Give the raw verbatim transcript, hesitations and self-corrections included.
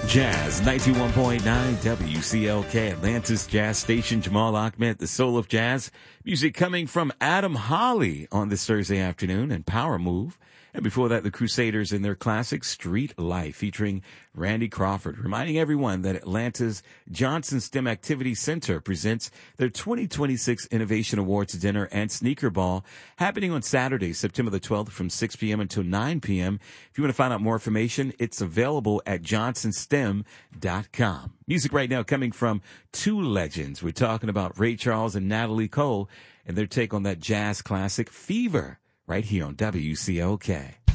Jazz ninety-one point nine W C L K, Atlantis Jazz Station. Jamal Ahmed, the soul of jazz. Music coming from Adam Holly on this Thursday afternoon and Power Move. And before that, the Crusaders in their classic Street Life featuring Randy Crawford, reminding everyone that Atlanta's Johnson STEM Activity Center presents their twenty twenty-six Innovation Awards Dinner and Sneaker Ball happening on Saturday, September the twelfth from six p.m. until nine p.m. If you want to find out more information, it's available at johnson stem dot com. Music right now coming from two legends. We're talking about Ray Charles and Natalie Cole and their take on that jazz classic Fever right here on W C L K.